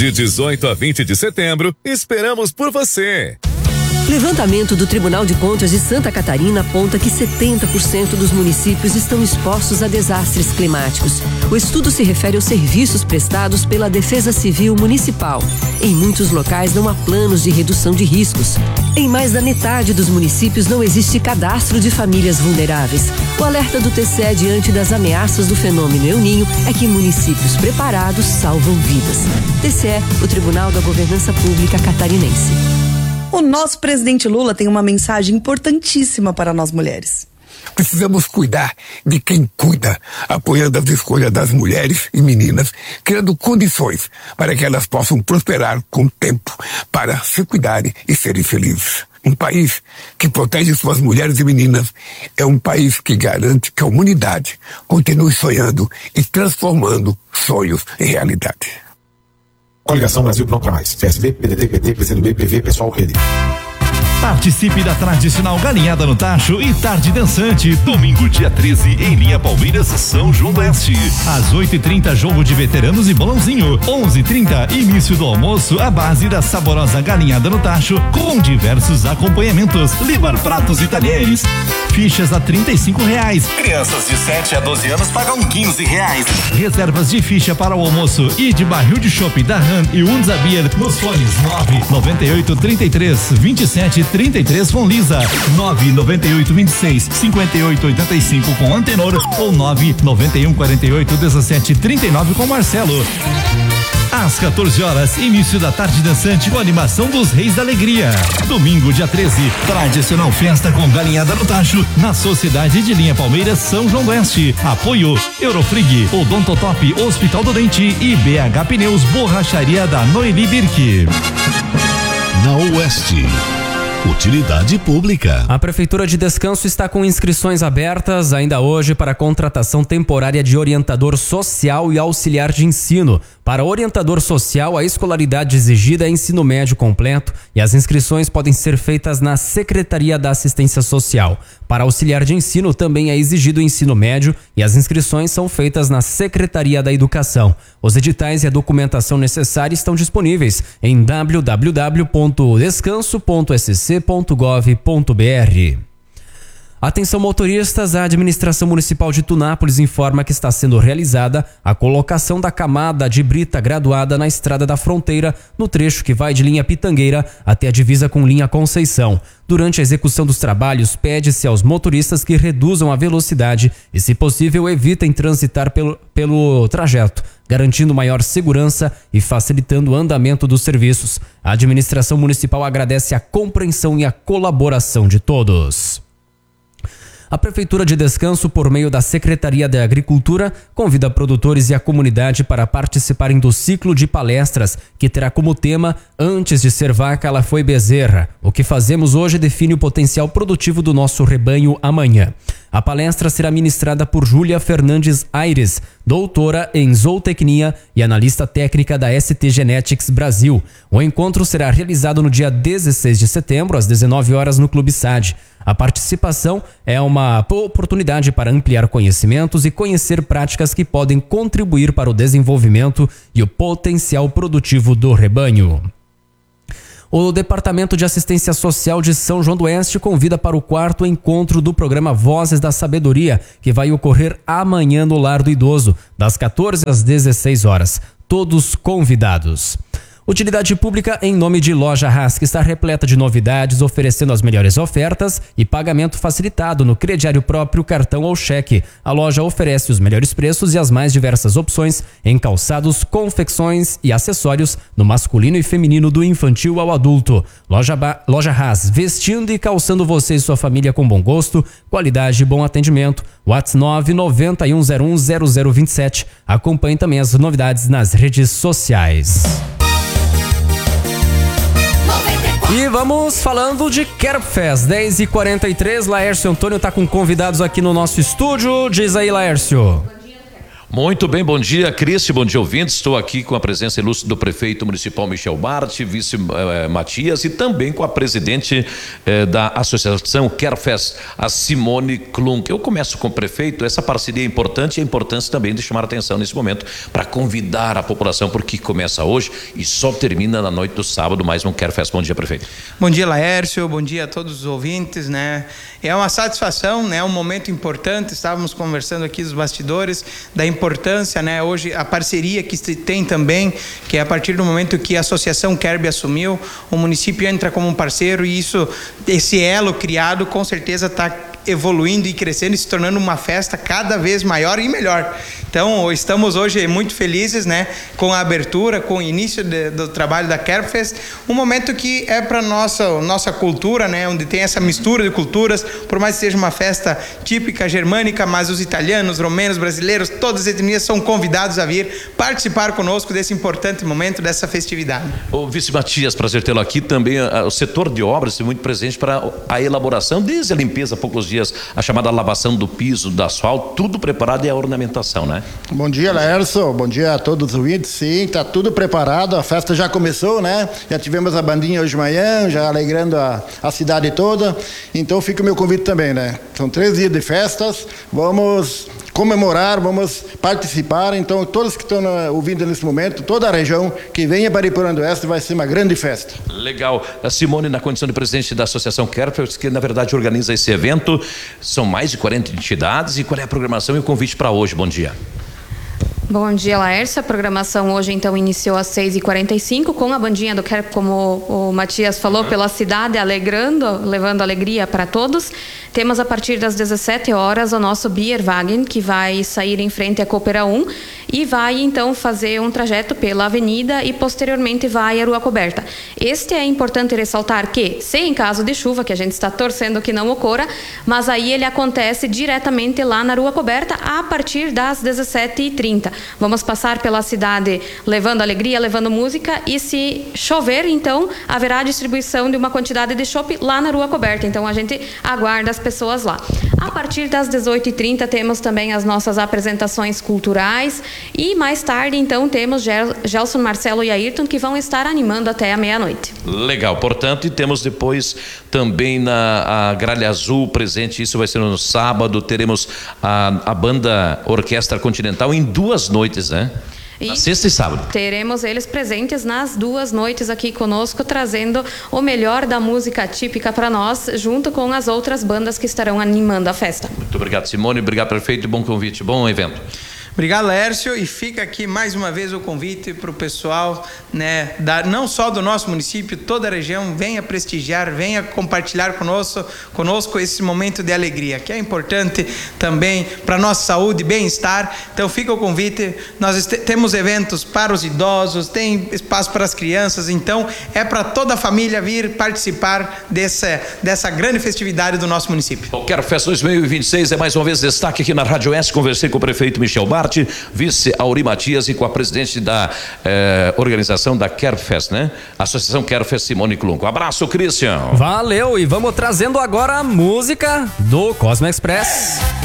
De 18 a 20 de setembro, esperamos por você. Levantamento do Tribunal de Contas de Santa Catarina aponta que 70% dos municípios estão expostos a desastres climáticos. O estudo se refere aos serviços prestados pela Defesa Civil Municipal. Em muitos locais não há planos de redução de riscos. Em mais da metade dos municípios não existe cadastro de famílias vulneráveis. O alerta do TCE diante das ameaças do fenômeno El Niño é que municípios preparados salvam vidas. TCE, o Tribunal da Governança Pública Catarinense. O nosso presidente Lula tem uma mensagem importantíssima para nós mulheres. Precisamos cuidar de quem cuida, apoiando as escolhas das mulheres e meninas, criando condições para que elas possam prosperar com o tempo, para se cuidarem e serem felizes. Um país que protege suas mulheres e meninas é um país que garante que a humanidade continue sonhando e transformando sonhos em realidade. Coligação Brasil Pronto pra Mais. PSB, PDT, PT, PCdoB, PV, Pessoal, Rede. Participe da tradicional Galinhada no Tacho e Tarde Dançante, domingo dia 13, em Linha Palmeiras, São João do Oeste. Às 8h30, jogo de veteranos e bolãozinho. 11h30, início do almoço, a base da saborosa Galinhada no Tacho, com diversos acompanhamentos, libar pratos e talheres. Fichas a R$35. Crianças de 7 a 12 anos pagam R$15. Reservas de ficha para o almoço e de barril de chopp da Han e Unzabier nos fones 998 33 27 33 com Lisa, 998 26 58 85 com Antenor ou 991 48 17 39 com Marcelo. Às 14 horas, início da Tarde Dançante com a animação dos Reis da Alegria. Domingo, dia 13, tradicional festa com Galinhada no Tacho, na Sociedade de Linha Palmeiras, São João do Oeste. Apoio Eurofrig, Odontotop, Hospital do Dente e BH Pneus, Borracharia da Noeli Birk. Na Oeste. Utilidade pública. A Prefeitura de Descanso está com inscrições abertas ainda hoje para a contratação temporária de orientador social e auxiliar de ensino. Para orientador social, a escolaridade exigida é ensino médio completo e as inscrições podem ser feitas na Secretaria da Assistência Social. Para auxiliar de ensino, também é exigido o ensino médio e as inscrições são feitas na Secretaria da Educação. Os editais e a documentação necessária estão disponíveis em www.descanso.sc.gov.br. Atenção motoristas, a Administração Municipal de Tunápolis informa que está sendo realizada a colocação da camada de brita graduada na Estrada da Fronteira, no trecho que vai de linha Pitangueira até a divisa com linha Conceição. Durante a execução dos trabalhos, pede-se aos motoristas que reduzam a velocidade e, se possível, evitem transitar pelo trajeto, garantindo maior segurança e facilitando o andamento dos serviços. A Administração Municipal agradece a compreensão e a colaboração de todos. A Prefeitura de Descanso, por meio da Secretaria da Agricultura, convida produtores e a comunidade para participarem do ciclo de palestras, que terá como tema Antes de ser vaca, ela foi bezerra. O que fazemos hoje define o potencial produtivo do nosso rebanho amanhã. A palestra será ministrada por Júlia Fernandes Aires, doutora em zootecnia e analista técnica da ST Genetics Brasil. O encontro será realizado no dia 16 de setembro, às 19 horas, no Clube SAD. A participação é uma oportunidade para ampliar conhecimentos e conhecer práticas que podem contribuir para o desenvolvimento e o potencial produtivo do rebanho. O Departamento de Assistência Social de São João do Oeste convida para o 4º encontro do programa Vozes da Sabedoria, que vai ocorrer amanhã no Lar do Idoso, das 14 às 16 horas. Todos convidados. Utilidade pública em nome de Loja Haas, que está repleta de novidades, oferecendo as melhores ofertas e pagamento facilitado no crediário próprio, cartão ou cheque. A loja oferece os melhores preços e as mais diversas opções em calçados, confecções e acessórios no masculino e feminino, do infantil ao adulto. Loja Haas, vestindo e calçando você e sua família com bom gosto, qualidade e bom atendimento. WhatsApp 991010027. Acompanhe também as novidades nas redes sociais. E vamos falando de Kerbfest, 10h43, Laércio Antônio está com convidados aqui no nosso estúdio. Diz aí, Laércio. Muito bem, bom dia, Cristian, bom dia, ouvintes. Estou aqui com a presença ilustre do prefeito municipal Michel Bart, vice Matias, e também com a presidente da associação Querfest, a Simone Klunk. Eu começo com o prefeito. Essa parceria é importante e a importância também de chamar a atenção nesse momento para convidar a população, porque começa hoje e só termina na noite do sábado, mais um Querfest. Bom dia, prefeito. Bom dia, Laércio, bom dia a todos os ouvintes, né? É uma satisfação, né? Um momento importante. Estávamos conversando aqui nos bastidores da importância, né? Hoje a parceria que se tem também, que é a partir do momento que a Associação Kerb assumiu, o município entra como um parceiro e esse elo criado com certeza está evoluindo e crescendo e se tornando uma festa cada vez maior e melhor. Então, estamos hoje muito felizes, né, com a abertura, com o início do trabalho da Kerbfest, um momento que é para nossa cultura, né, onde tem essa mistura de culturas, por mais que seja uma festa típica germânica, mas os italianos, romenos, brasileiros, todas as etnias são convidados a vir participar conosco desse importante momento, dessa festividade. O vice Matias, prazer tê-lo aqui. Também o setor de obras é muito presente para a elaboração, desde a limpeza há poucos dias, a chamada lavação do piso, do asfalto, tudo preparado e a ornamentação, né? Bom dia, Laércio, bom dia a todos os ouvintes. Sim, está tudo preparado, a festa já começou, né? Já tivemos a bandinha hoje de manhã, já alegrando a cidade toda, então fica o meu convite também, né? São 3 dias de festas, vamos comemorar, vamos participar, então todos que estão ouvindo nesse momento, toda a região que venha para Ipiranga do Oeste, vai ser uma grande festa. Legal. A Simone, na condição de presidente da Associação Kerbfest, que na verdade organiza esse evento, são mais de 40 entidades, e qual é a programação e o convite para hoje? Bom dia. Bom dia, Laércio. A programação hoje, então, iniciou às 6h45 com a bandinha do Kerb, como o Matias falou, pela cidade, alegrando, levando alegria para todos. Temos a partir das 17 horas o nosso Bierwagen, que vai sair em frente à Coopera 1 e vai, então, fazer um trajeto pela avenida e, posteriormente, vai à Rua Coberta. Este é importante ressaltar que, se em caso de chuva, que a gente está torcendo que não ocorra, mas aí ele acontece diretamente lá na Rua Coberta a partir das 17h30. Vamos passar pela cidade levando alegria, levando música, e se chover, então, haverá distribuição de uma quantidade de chopp lá na Rua Coberta. Então, a gente aguarda as pessoas lá. A partir das 18h30 temos também as nossas apresentações culturais e mais tarde, então, temos Gelson, Marcelo e Ayrton, que vão estar animando até a meia-noite. Legal, portanto, e temos depois também a Gralha Azul presente, isso vai ser no sábado, teremos a banda Orquestra Continental em 2 noites, né? Na sexta e sábado. Teremos eles presentes nas 2 noites aqui conosco, trazendo o melhor da música típica para nós, junto com as outras bandas que estarão animando a festa. Muito obrigado, Simone. Obrigado, prefeito. Bom convite, bom evento. Obrigado, Laércio, e fica aqui mais uma vez o convite para o pessoal, né, não só do nosso município, toda a região, venha prestigiar, venha compartilhar conosco esse momento de alegria, que é importante também para a nossa saúde e bem-estar. Então fica o convite, nós temos eventos para os idosos, tem espaço para as crianças, então é para toda a família vir participar dessa grande festividade do nosso município. O Querfest 2026 é mais uma vez destaque aqui na Rádio Oeste. Conversei com o prefeito Michel Bart, vice Auri Matias, e com a presidente da organização da Kerbfest, né? Associação Kerbfest, Simone Klunk. Um abraço, Cristian. Valeu, e vamos trazendo agora a música do Cosmo Express.